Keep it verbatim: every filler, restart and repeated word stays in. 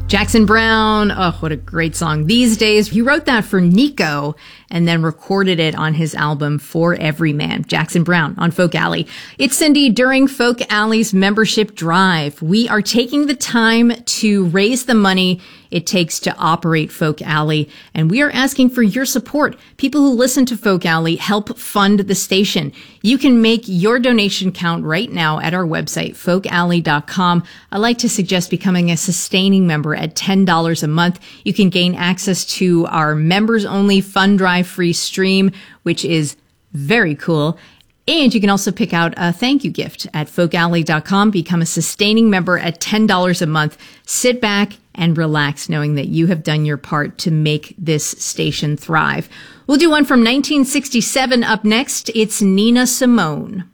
Jackson Browne, oh, what a great song. These Days, he wrote that for Nico and then recorded it on his album For Every Man. Jackson Browne on Folk Alley. It's Cindy. During Folk Alley's membership drive, we are taking the time to raise the money it takes to operate Folk Alley, and we are asking for your support. People who listen to Folk Alley help fund the station. You can make your donation count right now at our website, folk alley dot com. I like to suggest becoming a sustaining member at ten dollars a month. You can gain access to our members-only fund drive free stream, which is very cool. And you can also pick out a thank you gift at folk alley dot com. Become a sustaining member at ten dollars a month. Sit back and relax knowing that you have done your part to make this station thrive. We'll do one from nineteen sixty-seven up next. It's Nina Simone.